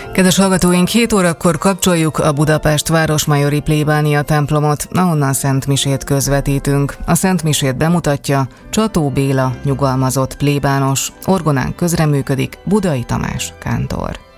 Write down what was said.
Kedves hallgatóink, 7 órakor kapcsoljuk a Budapest Városmajori plébánia templomot, ahonnan Szent Misét közvetítünk. A Szent Misét bemutatja Csató Béla nyugalmazott plébános, orgonán közreműködik Budai Tamás kántor.